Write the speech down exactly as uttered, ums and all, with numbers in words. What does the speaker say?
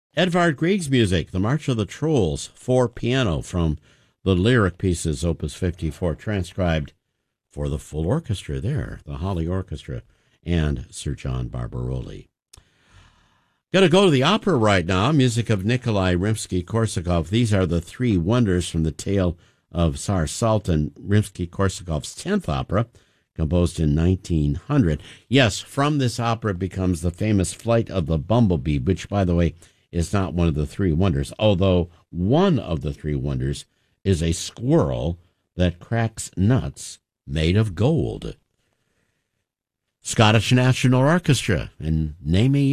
Edvard Grieg's music, The March of the Trolls, for piano from the lyric pieces, Opus fifty-four, transcribed for the full orchestra there, the Holly Orchestra, and Sir John Barbaroli. Going to go to the opera right now, music of Nikolai Rimsky-Korsakov. These are the three wonders from the tale of Tsar Sultan, Rimsky-Korsakov's tenth opera, composed in nineteen hundred. Yes, from this opera becomes the famous Flight of the Bumblebee, which, by the way, is not one of the three wonders, although one of the three wonders is a squirrel that cracks nuts made of gold. Scottish National Orchestra, and name a